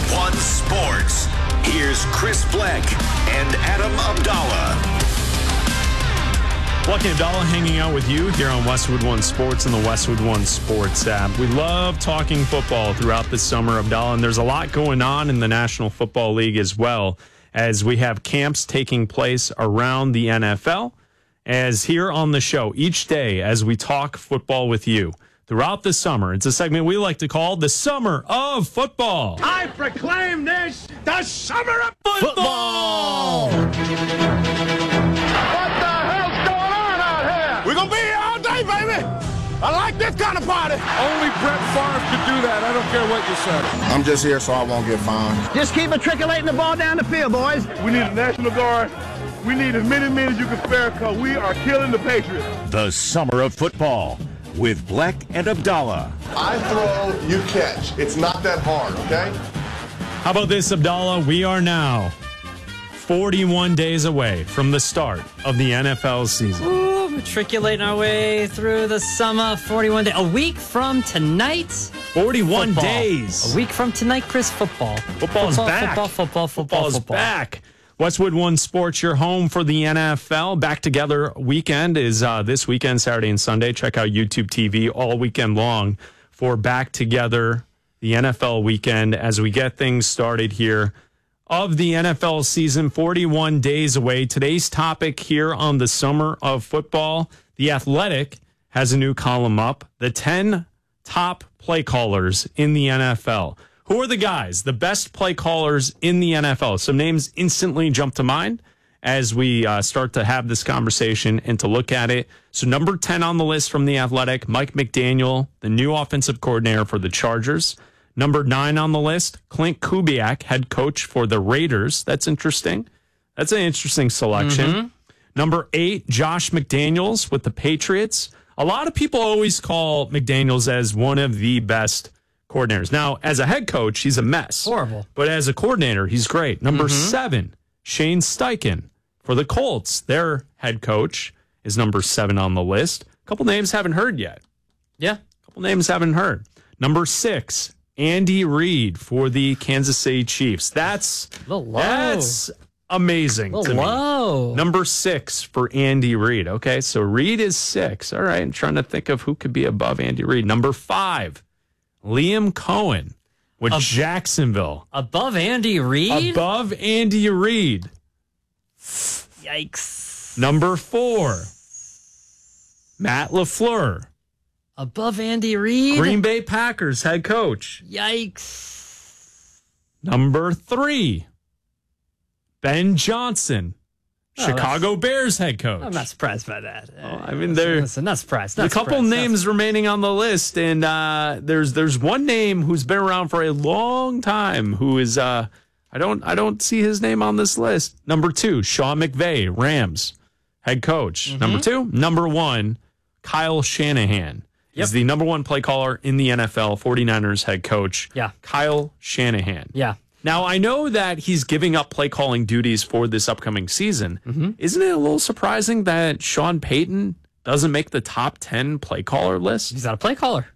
One Sports. Here's Chris Bleck and Adam Abdallah. Bleck and Abdallah hanging out with you here on Westwood One Sports and the Westwood One Sports app. We love talking football throughout the summer, Abdallah, and there's a lot going on in the National Football League as well, as we have camps taking place around the NFL. As here on the show each day as we talk football with you throughout the summer. It's a segment we like to call the Summer of Football. I proclaim this the Summer of Football! Football! What the hell's going on out here? We're going to be here all day, baby! I like this kind of party! Only Brett Favre could do that. I don't care what you say. I'm just here so I won't get fined. Just keep matriculating the ball down the field, boys. We need a National Guard. We need as many men as you can spare because we are killing the Patriots. The Summer of Football with Bleck and Abdallah. I throw, you catch. It's not that hard, okay? How about this, Abdallah? We are now 41 days away from the start of the NFL season. Ooh, matriculating our way through the summer. 41 days. A week from tonight. 41 football. days. A week from tonight, Chris, football. Football's back. Football's back. Westwood One Sports, your home for the NFL. Back Together weekend is this weekend, Saturday and Sunday. Check out YouTube TV all weekend long for Back Together, the NFL weekend, as we get things started here of the NFL season. 41 days away. Today's topic here on the Summer of Football, The Athletic has a new column up, the 10 top play callers in the NFL. Who are the guys, the best play callers in the NFL? Some names instantly jump to mind as we start to have this conversation and to look at it. So number 10 on the list from The Athletic, Mike McDaniel, the new offensive coordinator for the Chargers. Number 9 on the list, Clint Kubiak, head coach for the Raiders. That's interesting. That's an interesting selection. Mm-hmm. Number 8, Josh McDaniels with the Patriots. A lot of people always call McDaniels as one of the best coordinators. Now, as a head coach, he's a mess. Horrible. But as a coordinator, he's great. Number 7, Shane Steichen for the Colts. Their head coach is number 7 on the list. A couple names haven't heard yet. Yeah. A couple names haven't heard. Number 6, Andy Reid for the Kansas City Chiefs. That's amazing to me. Number 6 for Andy Reid. Okay, so Reid is 6. All right, I'm trying to think of who could be above Andy Reid. Number 5, Liam Cohen with Jacksonville. Above Andy Reid? Above Andy Reid. Yikes. Number 4, Matt LaFleur. Above Andy Reid? Green Bay Packers head coach. Yikes. Number 3, Ben Johnson. Chicago Bears head coach. I'm not surprised by that. Listen, not surprised. A couple names remaining on the list, and there's one name who's been around for a long time who is I don't see his name on this list. Number 2, Sean McVay, Rams head coach. Mm-hmm. Number 2, number 1, Kyle Shanahan. He's the number 1 play caller in the NFL, 49ers head coach. Yeah. Kyle Shanahan. Yeah. Now, I know that he's giving up play calling duties for this upcoming season. Mm-hmm. Isn't it a little surprising that Sean Payton doesn't make the top 10 play caller list? He's not a play caller.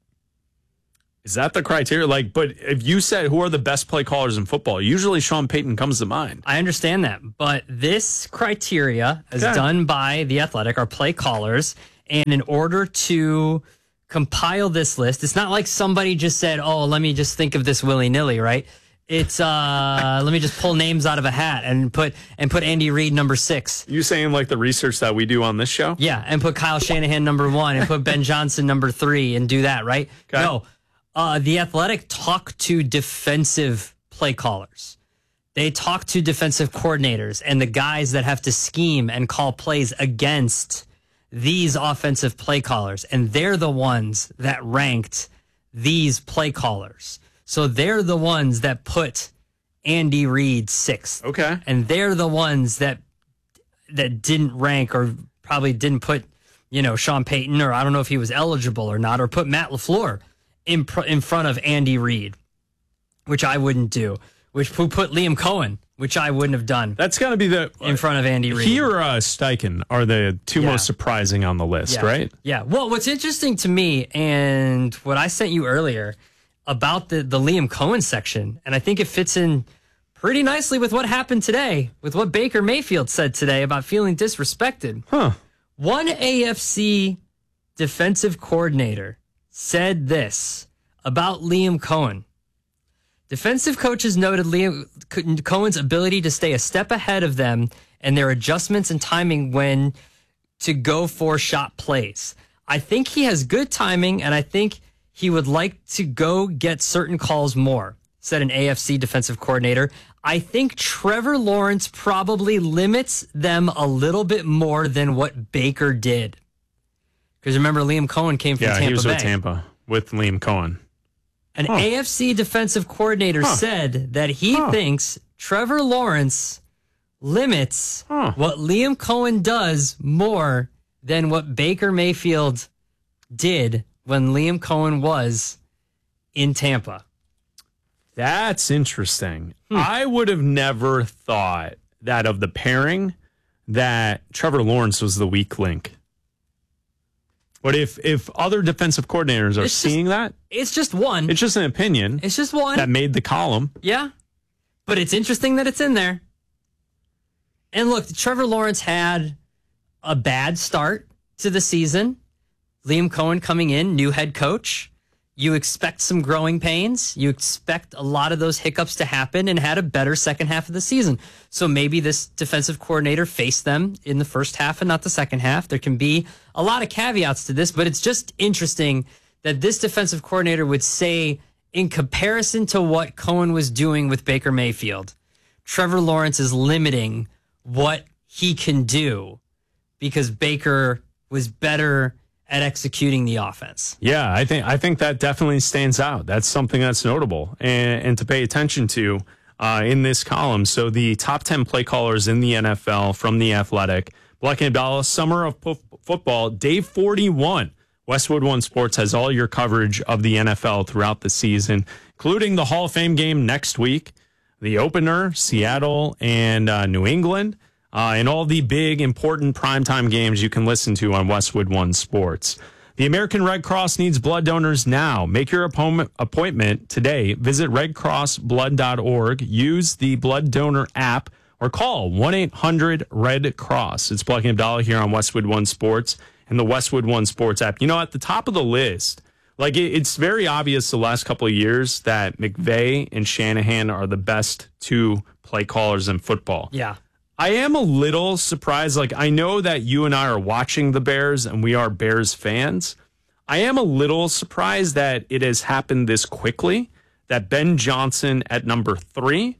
Is that the criteria? But if you said who are the best play callers in football, usually Sean Payton comes to mind. I understand that, but this criteria is done by The Athletic, our play callers, and in order to compile this list, it's not like somebody just said, oh, let me just think of this willy-nilly, right? It's let me just pull names out of a hat and put Andy Reid number 6. You saying like the research that we do on this show? Yeah, and put Kyle Shanahan number 1 and put Ben Johnson number 3 and do that, right? Okay. No, The Athletic talk to defensive play callers. They talk to defensive coordinators and the guys that have to scheme and call plays against these offensive play callers, and they're the ones that ranked these play callers. So they're the ones that put Andy Reid 6th. Okay. And they're the ones that didn't rank or probably didn't put, Sean Payton, or I don't know if he was eligible or not, or put Matt LaFleur in front of Andy Reid, which I wouldn't do. Who put Liam Cohen, which I wouldn't have done. That's got to be in front of Andy Reid. He or Steichen are the two most surprising on the list, right? Yeah. Well, what's interesting to me, and what I sent you earlier, about the Liam Cohen section, and I think it fits in pretty nicely with what happened today, with what Baker Mayfield said today about feeling disrespected. One AFC defensive coordinator said this about Liam Cohen. Defensive coaches noted Liam Cohen's ability to stay a step ahead of them and their adjustments and timing when to go for shot plays. I think he has good timing, and I think he would like to go get certain calls more, said an AFC defensive coordinator. I think Trevor Lawrence probably limits them a little bit more than what Baker did. Because remember, Liam Cohen came from Tampa Bay. Yeah, he was with Tampa with Liam Cohen. An AFC defensive coordinator said that he thinks Trevor Lawrence limits what Liam Cohen does more than what Baker Mayfield did when Liam Cohen was in Tampa. That's interesting. I would have never thought that of the pairing that Trevor Lawrence was the weak link. But if other defensive coordinators are seeing that, it's just one. It's just an opinion. It's just one that made the column. Yeah, but it's interesting that it's in there. And look, Trevor Lawrence had a bad start to the season. Liam Cohen coming in, new head coach. You expect some growing pains. You expect a lot of those hiccups to happen, and had a better second half of the season. So maybe this defensive coordinator faced them in the first half and not the second half. There can be a lot of caveats to this, but it's just interesting that this defensive coordinator would say, in comparison to what Cohen was doing with Baker Mayfield, Trevor Lawrence is limiting what he can do because Baker was better at executing the offense. Yeah, I think that definitely stands out. That's something that's notable and to pay attention to in this column. So the top 10 play callers in the NFL from The Athletic. Black and Abdallah, Summer of Football, Day 41. Westwood One Sports has all your coverage of the NFL throughout the season, including the Hall of Fame game next week, the opener, Seattle and New England, and all the big, important primetime games you can listen to on Westwood One Sports. The American Red Cross needs blood donors now. Make your appointment today. Visit redcrossblood.org. Use the blood donor app or call 1-800-RED-CROSS. It's Black and Abdallah here on Westwood One Sports and the Westwood One Sports app. You know, at the top of the list, like it's very obvious the last couple of years that McVay and Shanahan are the best two play callers in football. Yeah. I am a little surprised. Like, I know that you and I are watching the Bears and we are Bears fans. I am a little surprised that it has happened this quickly, that Ben Johnson at number 3.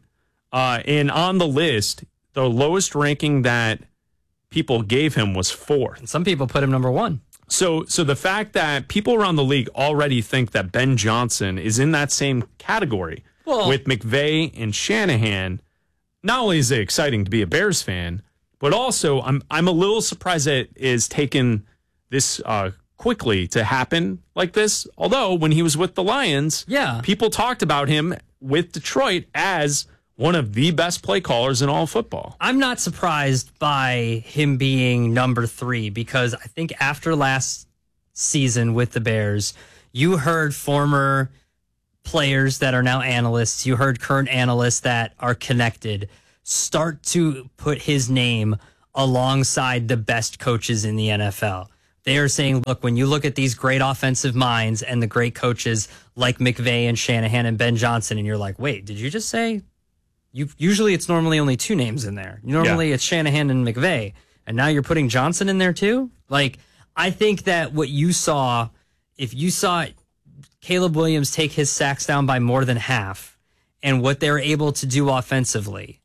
And on the list, the lowest ranking that people gave him was 4. And some people put him number 1. So the fact that people around the league already think that Ben Johnson is in that same category with McVay and Shanahan, not only is it exciting to be a Bears fan, but also I'm a little surprised that it is taken this quickly to happen like this. Although when he was with the Lions, people talked about him with Detroit as one of the best play callers in all football. I'm not surprised by him being number 3 because I think after last season with the Bears, you heard former players that are now analysts, you heard current analysts that are connected start to put his name alongside the best coaches in the NFL. They are saying, look, when you look at these great offensive minds and the great coaches like McVay and Shanahan and Ben Johnson, and you're like, wait, did you just say? Usually it's normally only 2 names in there. Normally it's Shanahan and McVay, and now you're putting Johnson in there too? Like, I think that what you saw, if you saw Caleb Williams take his sacks down by more than half and what they were able to do offensively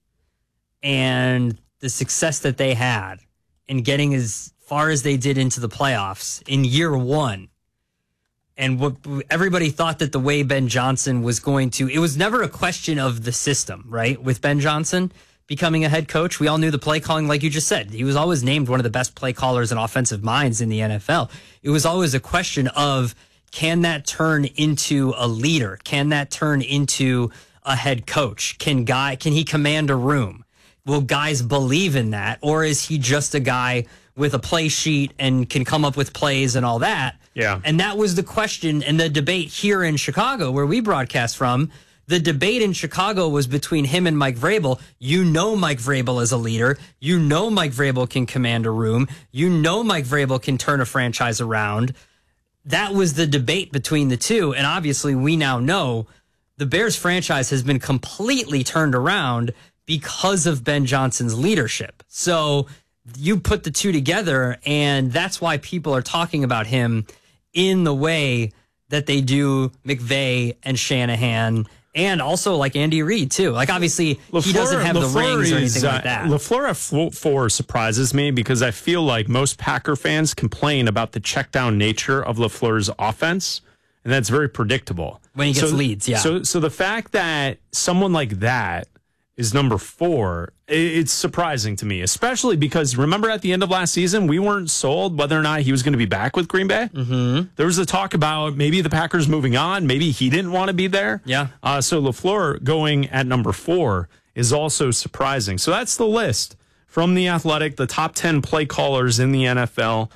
and the success that they had in getting as far as they did into the playoffs in year 1. And what everybody thought that the way Ben Johnson was going to, it was never a question of the system, right? With Ben Johnson becoming a head coach, we all knew the play calling, like you just said. He was always named one of the best play callers and offensive minds in the NFL. It was always a question of, can that turn into a leader? Can that turn into a head coach? Can he command a room? Will guys believe in that? Or is he just a guy with a play sheet and can come up with plays and all that? Yeah. And that was the question and the debate here in Chicago, where we broadcast from. The debate in Chicago was between him and Mike Vrabel. You know Mike Vrabel is a leader. You know Mike Vrabel can command a room. You know Mike Vrabel can turn a franchise around. That was the debate between the two. And obviously, we now know the Bears franchise has been completely turned around because of Ben Johnson's leadership. So you put the two together, and that's why people are talking about him in the way that they do McVay and Shanahan, and also like Andy Reid too. Like obviously he doesn't have the rings or anything like that. LaFleur at 4 surprises me because I feel like most Packer fans complain about the check down nature of LaFleur's offense, and that's very predictable when he gets leads. Yeah. So the fact that someone like that is number 4, it's surprising to me, especially because remember at the end of last season, we weren't sold whether or not he was going to be back with Green Bay. Mm-hmm. There was a talk about maybe the Packers moving on. Maybe he didn't want to be there. Yeah. So LaFleur going at number 4 is also surprising. So that's the list from The Athletic, the top 10 play callers in the NFL,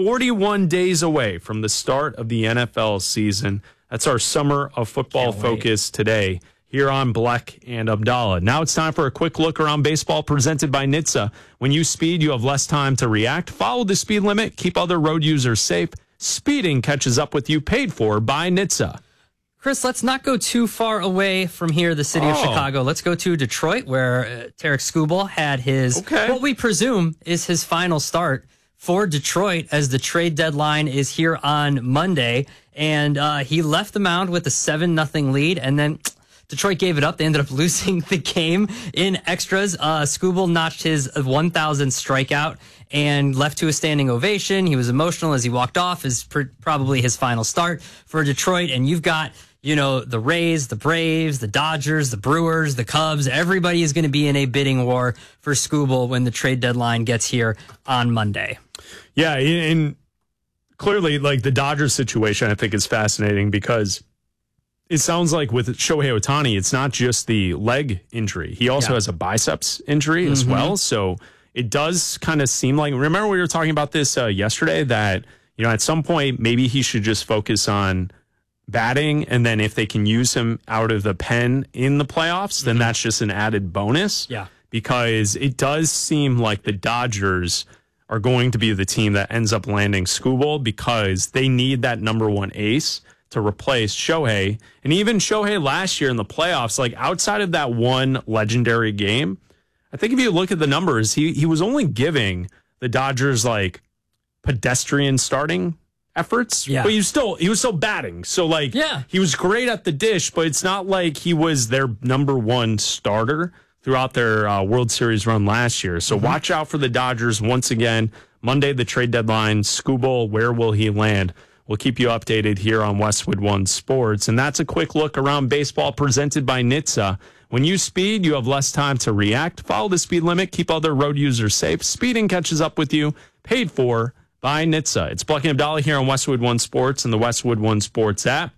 41 days away from the start of the NFL season. That's our summer of football focus today here on Bleck and Abdallah. Now it's time for a quick look around baseball presented by NHTSA. When you speed, you have less time to react. Follow the speed limit. Keep other road users safe. Speeding catches up with you. Paid for by NHTSA. Chris, let's not go too far away from here, the city of Chicago. Let's go to Detroit, where Tarek Skubal had his, what we presume is his final start for Detroit, as the trade deadline is here on Monday. And he left the mound with a 7-0 lead, and then Detroit gave it up. They ended up losing the game in extras. Skubal notched his 1,000th strikeout and left to a standing ovation. He was emotional as he walked off. Is probably his final start for Detroit. And you've got, the Rays, the Braves, the Dodgers, the Brewers, the Cubs. Everybody is going to be in a bidding war for Skubal when the trade deadline gets here on Monday. Yeah, and clearly, like the Dodgers situation, I think is fascinating because it sounds like with Shohei Ohtani, it's not just the leg injury. He also has a biceps injury as well. So it does kind of seem like, remember we were talking about this yesterday, that, at some point, maybe he should just focus on batting. And then if they can use him out of the pen in the playoffs, then that's just an added bonus. Yeah. Because it does seem like the Dodgers are going to be the team that ends up landing Skubal because they need that number 1 ace to replace Shohei. And even Shohei last year in the playoffs, like outside of that one legendary game, I think if you look at the numbers, he was only giving the Dodgers like pedestrian starting efforts. Yeah. But he was still batting. So like he was great at the dish, but it's not like he was their number 1 starter throughout their World Series run last year. So watch out for the Dodgers once again. Monday, the trade deadline. Skubal, where will he land? We'll keep you updated here on Westwood One Sports. And that's a quick look around baseball presented by NHTSA. When you speed, you have less time to react. Follow the speed limit. Keep other road users safe. Speeding catches up with you. Paid for by NHTSA. It's Bleck and Abdallah here on Westwood One Sports and the Westwood One Sports app.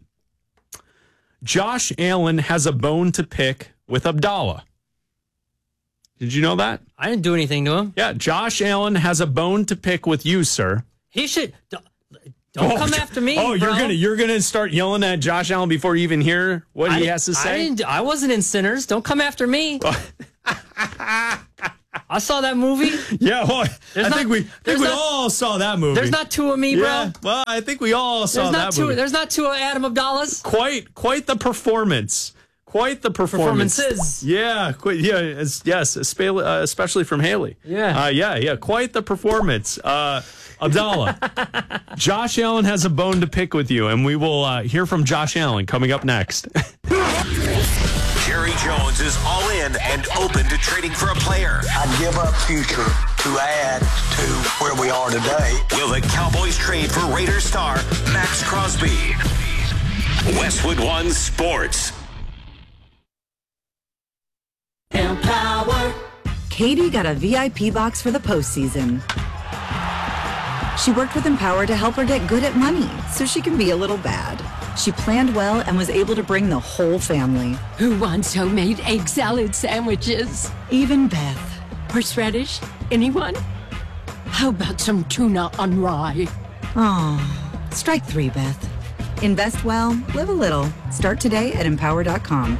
Josh Allen has a bone to pick with Abdallah. Did you know that? I didn't do anything to him. Yeah, Josh Allen has a bone to pick with you, sir. He should... Don't come after me. Oh, bro. you're gonna start yelling at Josh Allen before you even hear what he has to say. I wasn't in Sinners. Don't come after me. I saw that movie. Yeah, well, I think we all saw that movie. There's not 2 of me, bro. Yeah, well, I think we all saw that movie. There's not 2 Adam Abdallahs. Quite the performance. Quite the performance. Performances. Yeah, yes, especially from Haley. Yeah. Quite the performance. Abdallah, Josh Allen has a bone to pick with you, and we will hear from Josh Allen coming up next. Jerry Jones is all in and open to trading for a player. I'd give up future to add to where we are today. Will the Cowboys trade for Raiders star Max Crosby? Westwood One Sports. Empower. Katie got a VIP box for the postseason. She worked with Empower to help her get good at money so she can be a little bad. She planned well and was able to bring the whole family. Who wants homemade egg salad sandwiches? Even Beth. Horseradish? Anyone? How about some tuna on rye? Oh, Strike 3, Beth. Invest well, live a little. Start today at Empower.com.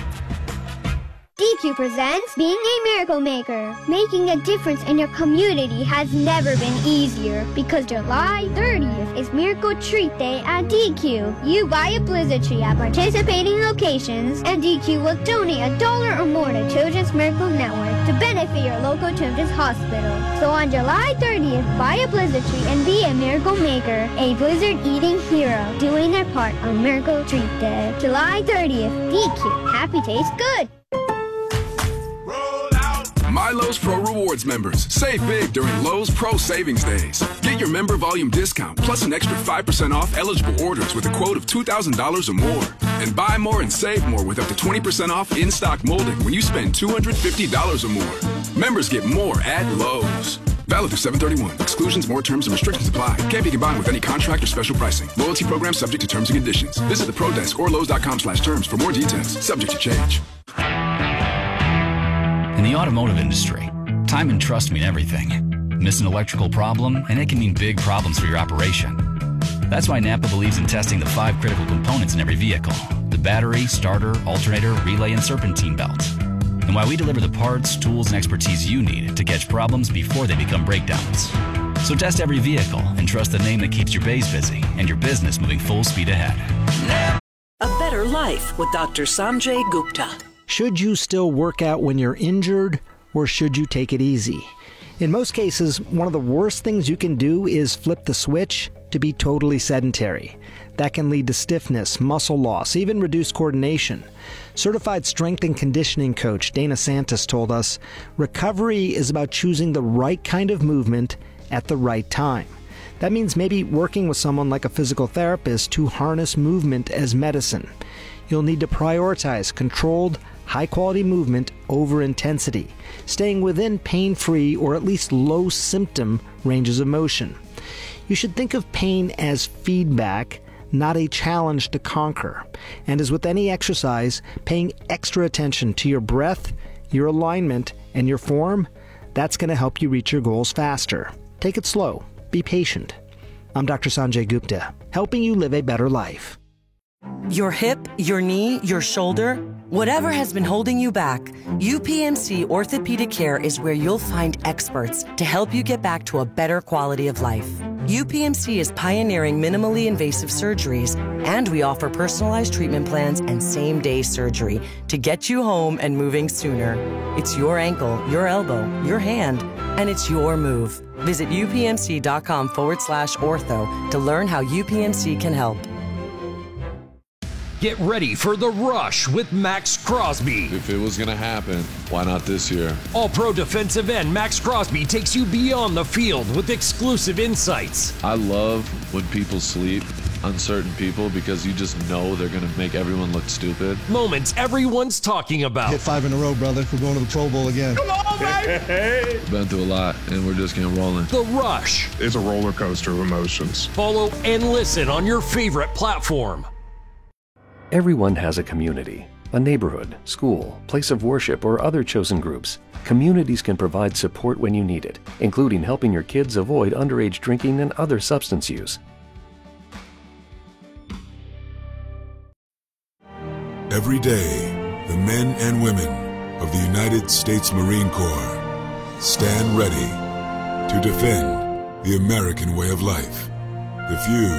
DQ presents Being a Miracle Maker. Making a difference in your community has never been easier because July 30th is Miracle Treat Day at DQ. You buy a Blizzard tree at participating locations and DQ will donate $1 or more to Children's Miracle Network to benefit your local children's hospital. So on July 30th, buy a Blizzard tree and be a Miracle Maker, a Blizzard eating hero, doing their part on Miracle Treat Day. July 30th, DQ. Happy taste good. My Lowe's Pro Rewards members, save big during Lowe's Pro Savings Days. Get your member volume discount plus an extra 5% off eligible orders with a quote of $2,000 or more. And buy more and save more with up to 20% off in-stock molding when you spend $250 or more. Members get more at Lowe's. Valid through 7/31. Exclusions, more terms, and restrictions apply. Can't be combined with any contract or special pricing. Loyalty program subject to terms and conditions. Visit the Pro Desk or Lowe's.com/terms for more details. Subject to change. In the automotive industry, time and trust mean everything. Miss an electrical problem, and it can mean big problems for your operation. That's why Napa believes in testing the 5 critical components in every vehicle: the battery, starter, alternator, relay, and serpentine belt. And why we deliver the parts, tools, and expertise you need to catch problems before they become breakdowns. So test every vehicle and trust the name that keeps your bays busy and your business moving full speed ahead. A Better Life with Dr. Sanjay Gupta. Should you still work out when you're injured, or should you take it easy? In most cases, one of the worst things you can do is flip the switch to be totally sedentary. That can lead to stiffness, muscle loss, even reduced coordination. Certified strength and conditioning coach Dana Santos told us, recovery is about choosing the right kind of movement at the right time. That means maybe working with someone like a physical therapist to harness movement as medicine. You'll need to prioritize controlled, high-quality movement over intensity, staying within pain-free or at least low-symptom ranges of motion. You should think of pain as feedback, not a challenge to conquer. And as with any exercise, paying extra attention to your breath, your alignment, and your form, that's going to help you reach your goals faster. Take it slow. Be patient. I'm Dr. Sanjay Gupta, helping you live a better life. Your hip, your knee, your shoulder, whatever has been holding you back, UPMC Orthopedic Care is where you'll find experts to help you get back to a better quality of life. UPMC is pioneering minimally invasive surgeries, and we offer personalized treatment plans and same-day surgery to get you home and moving sooner. It's your ankle, your elbow, your hand, and it's your move. Visit upmc.com/ortho to learn how UPMC can help. Get ready for The Rush with Max Crosby. If it was going to happen, why not this year? All-pro defensive end Max Crosby takes you beyond the field with exclusive insights. I love when people sleep, uncertain people, because you just know they're going to make everyone look stupid. Moments everyone's talking about. Hit 5 in a row, brother. We're going to the Pro Bowl again. Come on, baby! Been through a lot, and we're just getting rolling. The Rush. It's a roller coaster of emotions. Follow and listen on your favorite platform. Everyone has a community, a neighborhood, school, place of worship, or other chosen groups. Communities can provide support when you need it, including helping your kids avoid underage drinking and other substance use. Every day, the men and women of the United States Marine Corps stand ready to defend the American way of life. The few